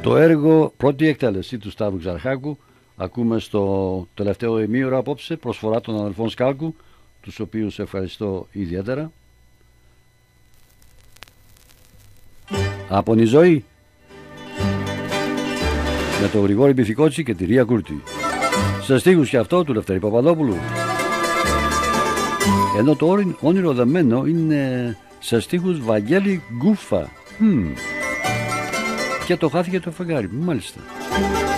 Το έργο πρώτη εκτέλεση του Σταύρου Ξαρχάκου ακούμε στο τελευταίο ημίωρο απόψε, προσφορά των αδελφών Σκάλκου, τους οποίους ευχαριστώ ιδιαίτερα. Από η ζωή με τον Γρηγόρη Μπιφικότσι και τη Ρία Κούρτη. Σε στίχους και αυτό του Λευτέρη Παπαδόπουλου. Ενώ το όνειρο δεμένο είναι σε στίχους Βαγγέλη Γκούφα. Και το χάθηκε το φεγγάρι, μάλιστα.